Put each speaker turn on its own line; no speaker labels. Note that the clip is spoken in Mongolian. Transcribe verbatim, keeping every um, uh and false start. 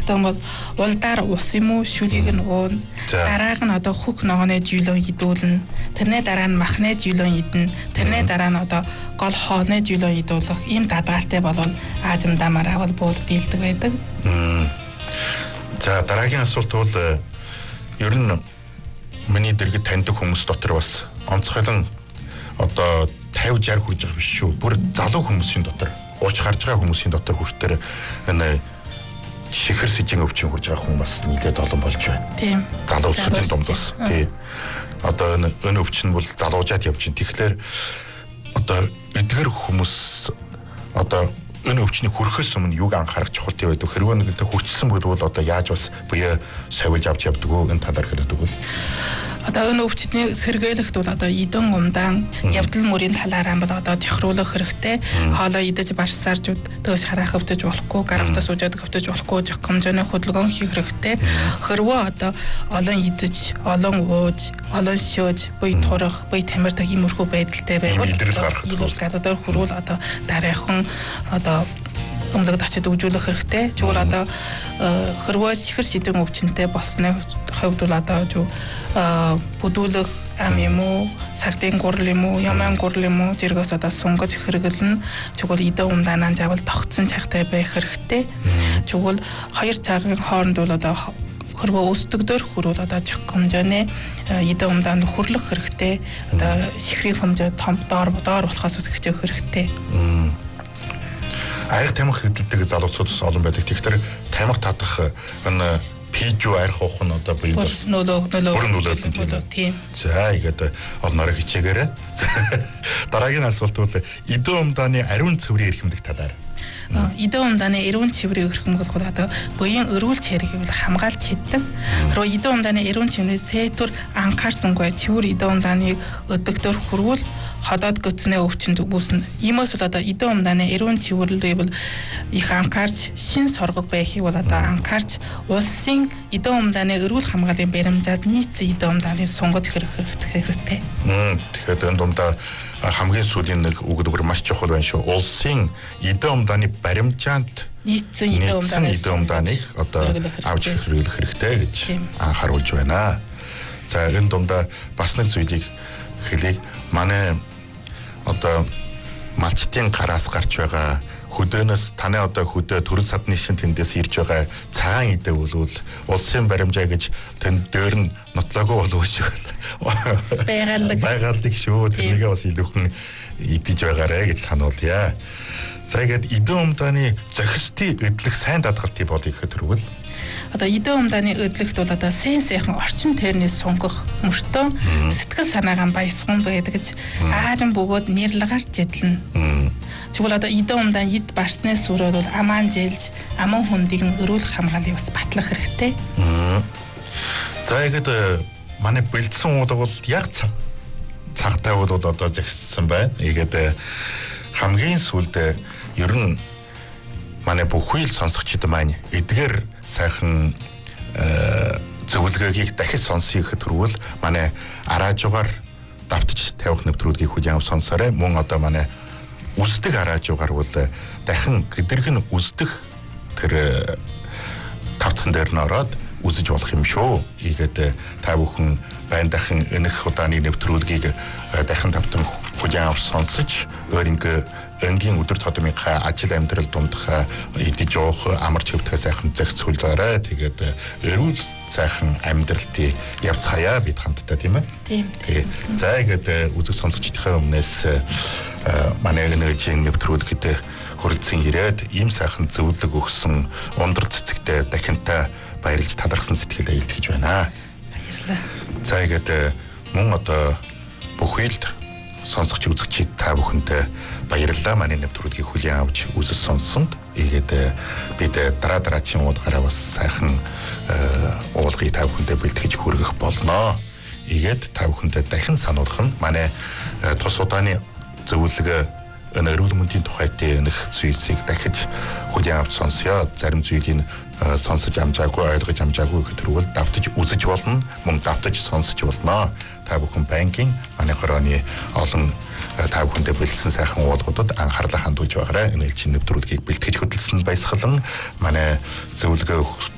хэрэгтэй юм бол улдаар ус юм уу шүлийг нь уун. Дарааг нь одоо хөх ногооны жийлэн идүүлнэ. Тэрний дараа нь махны жийлэн идэнэ. Тэрний дараа нь одоо гол хоолны жийлэн идүүлэх ийм дадгаалтай болвол аажимдамаар авал буулд дийлдэг байдаг.
За дараагийн асуулт бол ер нь миний дэргэд таньдаг хүмүүс дотор бас онцгойлон одоо пятьдесят шестьдесят хүрж байгаа биш шүү. Бүр залуу хүмүүсийн дотор, ууч харж байгаа хүмүүсийн дотор хүртээр энэ шихэр сэжин өвчин хүрж байгаа хүмүүс бас нийлээд олон болж байна.
Тийм.
Залуучуудын дунд бас. Тийм. Одоо энэ энэ өвчин бол залуужаад явж байна. Тэгэхээр одоо эдгээр хүмүүс одоо энэ өвчний хүрхээс өмнө юуг анхаарах чухалтай байдаг. Хэрвээ нэгэнтэ хүрчсэн бол одоо яаж бас буяа совилж авч явдаг уу энэ талаар хэлдэг бол.
Одоо энэ өвчтний сэргээлэгт бол одоо идэн умдаан явдал мөрийн талаараа бол одоо тохируулах хэрэгтэй. Хоолоо идэж барсааржууд төгс хараа хөвтөж болохгүй, гаравтаа суужаад хөвтөж болохгүй жих хэмжээний хөдөлгөөн хийх хэрэгтэй. Хэрвээ одоо олон идэж, олон ууж, олон шөөж, буй турах, буй тамирдаг иймэрхүү байдалтай байвал илэрэл гадаад хөрвөл одоо дараахан одоо өмлөгд очиж үжүүлэх хэрэгтэй. Зүгээр одоо хэрвээ шихэр шидэн өвчнөд болсны хувьд бол одоо юу бүдүүлэх ам юм уу, сагдын гурал юм уу, яман гурал юм уу зэрэгс одоо сунгаж хэрэглэн чигвэл идэ умдаанаа жавал тогтсон цагтай байх хэрэгтэй. Чигвэл хоёр цагийн хооронд бол одоо хэрвээ өсдөгдөр хүрвэл одоо жих хэмжээний идэ умдаанд хүрлэх хэрэгтэй. Одоо шихрийн хэмжээ том доор доор болохоос үсгэж өгөх хэрэгтэй.
Арх тамхи хөдөлдөг залуучууд олон байдаг. Тэгэхээр тамхи татах энэ пижу арх уух нь одоо буюу
нөлөө нөлөө
бүрэн нөлөөлөл
тийм.
За игээд олноороо хичээгээрэй. Дараагийн асуулт бол идэ умдааны ариун цэврийн эрхэмлэх талаар.
Идэ умдааны ариун цэврийн эрхэмлэх бол одоо буян өрүүл чиргийг хамгаалж хийдэг. Руу идэ умдааны ариун цэврийн сэтүр анхаарсангүй цэвэр идэ умдааны өдөгдөр хүрвэл ходоод гүцнээ өвчнөд үүснэ. Иймээс бол одоо идэ умдааны ариун цэвэрлэлийг бол их анхаарч шин соргог байхыг бол одоо анхаарч улсын идэ умдааны эрүүл хамгааллын баримжаад нийцсэн идэ умдааны сунгад хэрэг хэрэгтэй.
Тэгэхээр энэ дундаа хамгийн сүүлийн нэг үгдбэр маш чухал байна шүү. Улсын идэ умдааны баримжаанд
нийцсэн
идэ умдааныг одоо авч хэрэглэх хэрэгтэй гэж анхааруулж байна. За энэ дундаа бас нэг зүйлийг хэлийг манай одоо малчтын гараас гарч байгаа хөдөөнөөс таны одоо хөдөө төрөл садны шин тэндээс ирж байгаа цагаан идэ болвол улсын баримжаа гэж тэнд дээр нь нотлоогүй болов шүү.
Байгаалдаг.
Байгаалдаг шүү. Тэрнийгээ бас илүүхэн идэж байгаарэ гэж сануулъя. За ихэд идэ умдааны зохистын эдлэх сайн дадгалтыг болъё гэхэд тэрвэл
одоо идэ умдааны эдлэгт бол одоо сэн сайхан орчин тойрны сунгах мөртөө сэтгэл санаагаа баясган байдаг гэж аажин бөгөөд нэрлагаар жидлэн. Тэгвэл одоо идэ умдаан ид барсны сүрээр бол амаан жилж аман хүндийг нь өрөөлөх хамгаалыг бас батлах хэрэгтэй.
За ихэд манай бэлдсэн уулга бол яг цагтай бол одоо зэгссэн байна. Ихэд хамгийн сүүлд ер нь манай бүхий л сонсогчид маань эдгээр сайхан зөвлөгөөгийг дахиж сонсъё гэхэд түрүүл манай араажуугаар давтаж тавих нэвтрүүлгийг хүлээн авч сонсоорой. Мөн одоо манай үздэг араажуугаар бол дахин гэдэрг нь үздэх тэр тавцсан дээр нь ороод үзэж болох юм шүү. Ийгээд та бүхэн байн дахин энэх удааны нэвтрүүлгийг дахин тавтан хүлээн авч сонсож өөрийнхөө өнгийн өдөр тутмынхаа ажил амьдрал дундх идэж уух амарч хөвдгөө сайхан зохицуулаарай. Тэгээд эрүүл сайхан амьдралтыг явцгаая бид хамтдаа тийм ээ.
Тийм.
За ингээд үзэг сонсогчдийнхаа өмнөөс манай энергийн нэвтрүүлгэд хүрэлцэн ирээд ийм сайхан зөвлөг өгсөн ундар цэцэгтэй дахинтаа баярлж талархсан сэтгэл айлтгаж байна.
Баярлалаа.
За ингээд мөн одоо бүхий л сонсогч үзэгчид та бүхэндээ баярлалаа. Манай нэвтрүүлгийг хүлээн авч үзэж сонссонд. Ийгээд бид дараа дараагийн удаараа бас сайхан уулгыг та бүхэндээ бэлтгэж хүргэх болно. Ийгээд та бүхэндээ дахин сануулгах нь манай тус удааны зөвлөгөө энэ эрүүл мэндийн тухайтай нөх зүйлсийг дахиж хүлээн авч сонсё. Зарим зүйлийг сонсож амжаагүй, ойлгож амжаагүй гэхэрвэл давтаж үзэж болно, мөн давтаж сонсож болно. Та бүхэн банкин манай хорооны олон та бүхэндээ бэлдсэн сайхан уулгуудад анхаарлаа хандуулж байгаарай. Энэ элчин нэвтрүүлгийг бэлтгэж хөдөлсөн баясгалан манай зөвлөгөө